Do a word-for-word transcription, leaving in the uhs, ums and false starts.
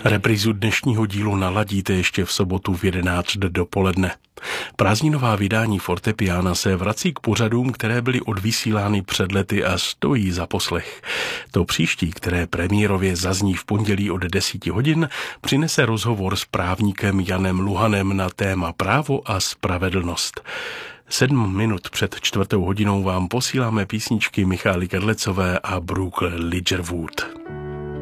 Reprízu dnešního dílu naladíte ještě v sobotu v jedenáct dopoledne. Prázdninová vydání fortepiána se vrací k pořadům, které byly odvysílány před lety a stojí za poslech. To příští, které premiérově zazní v pondělí od deset hodin, přinese rozhovor s právníkem Janem Luhanem na téma právo a spravedlnost. Sedm minut před čtvrtou hodinou vám posíláme písničky Michaely Kadlecové a Brooke Ligerwood.